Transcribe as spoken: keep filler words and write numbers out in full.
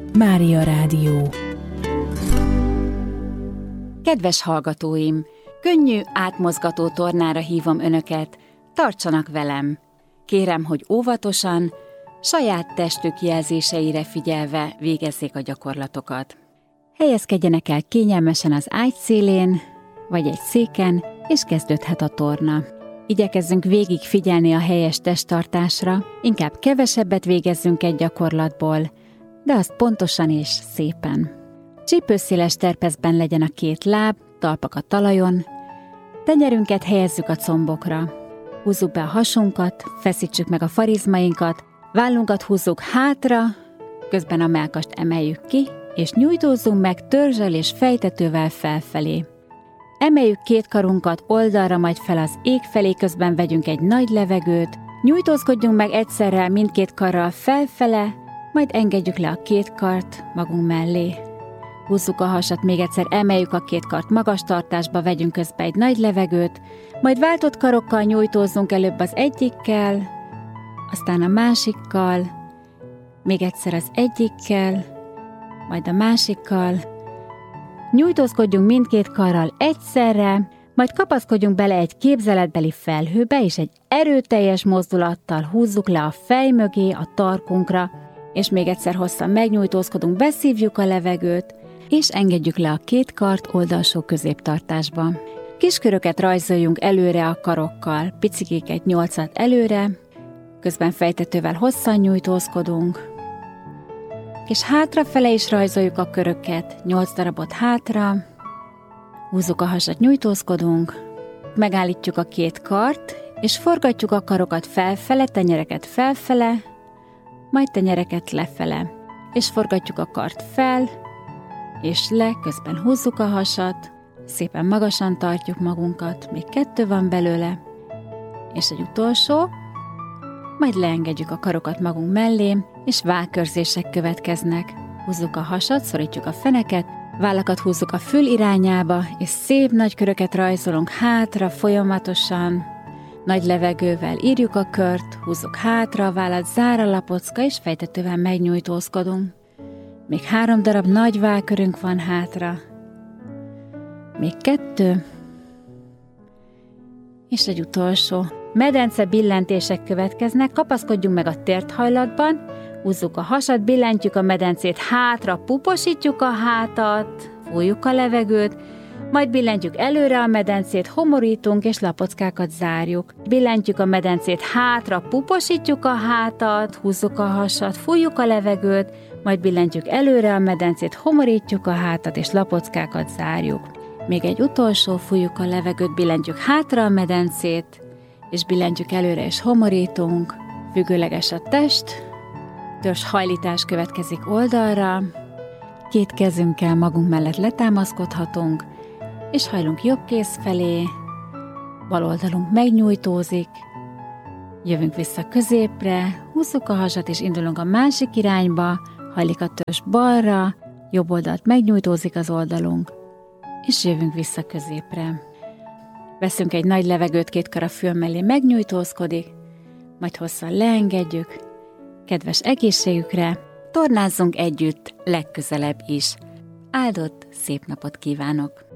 Mária Rádió. Kedves hallgatóim! Könnyű, átmozgató tornára hívom önöket, tartsanak velem! Kérem, hogy óvatosan, saját testük jelzéseire figyelve végezzék a gyakorlatokat. Helyezkedjenek el kényelmesen az ágy szélén, vagy egy széken, és kezdődhet a torna. Igyekezzünk végig figyelni a helyes testtartásra, inkább kevesebbet végezzünk egy gyakorlatból, de azt pontosan és szépen. Csípőszéles terpezben legyen a két láb, talpak a talajon, tenyerünket helyezzük a combokra. Húzzuk be a hasunkat, feszítsük meg a farizmainkat, vállunkat húzzuk hátra, közben a mellkast emeljük ki, és nyújtózzunk meg törzsel és fejtetővel felfelé. Emeljük két karunkat oldalra, majd fel az ég felé, közben vegyünk egy nagy levegőt, nyújtózkodjunk meg egyszerre mindkét karral felfele, majd engedjük le a két kart magunk mellé. Húzzuk a hasat, még egyszer emeljük a két kart magas tartásba, vegyünk közbe egy nagy levegőt, majd váltott karokkal nyújtózzunk előbb az egyikkel, aztán a másikkal, még egyszer az egyikkel, majd a másikkal. Nyújtózkodjunk mindkét karral egyszerre, majd kapaszkodjunk bele egy képzeletbeli felhőbe, és egy erőteljes mozdulattal húzzuk le a fej mögé, a tarkunkra, és még egyszer hosszan megnyújtózkodunk, beszívjuk a levegőt, és engedjük le a két kart oldalsó középtartásba. Kisköröket rajzoljunk előre a karokkal, picikéket nyolcat előre, közben fejtetővel hosszan nyújtózkodunk, és hátrafele is rajzoljuk a köröket, nyolc darabot hátra, húzzuk a hasat, nyújtózkodunk, megállítjuk a két kart, és forgatjuk a karokat felfele, tenyereket felfele, majd tenyereket lefele, és forgatjuk a kart fel, és le, közben húzzuk a hasat, szépen magasan tartjuk magunkat, még kettő van belőle, és egy utolsó, majd leengedjük a karokat magunk mellé, és vágkörzések következnek. Húzzuk a hasat, szorítjuk a feneket, vállakat húzzuk a fül irányába, és szép nagy köröket rajzolunk hátra folyamatosan, nagy levegővel írjuk a kört, húzzuk hátra a vállat, zár a lapocka, és fejtetővel megnyújtózkodunk. Még három darab nagy vágkörünk van hátra. Még kettő. És egy utolsó. Medence billentések következnek, kapaszkodjunk meg a térthajlatban, húzzuk a hasat, billentjük a medencét hátra, puposítjuk a hátat, fújjuk a levegőt, majd billentjük előre a medencét, homorítunk és lapockákat zárjuk. Billentjük a medencét hátra, puposítjuk a hátat, húzzuk a hasat, fújjuk a levegőt, majd billentjük előre a medencét, homorítjuk a hátat és lapockákat zárjuk. Még egy utolsó, fújjuk a levegőt, billentjük hátra a medencét, és billentjük előre és homorítunk, függőleges a test, törzshajlítás következik oldalra, két kezünkkel magunk mellett letámaszkodhatunk, és hajlunk jobb kéz felé, bal oldalunk megnyújtózik, jövünk vissza középre, húzzuk a hasat és indulunk a másik irányba, hajlik a törzs balra, jobb oldalt megnyújtózik az oldalunk, és jövünk vissza középre. Veszünk egy nagy levegőt, két kar a fül mellé, megnyújtózkodik, majd hosszan leengedjük. Kedves egészségükre, tornázzunk együtt legközelebb is. Áldott szép napot kívánok!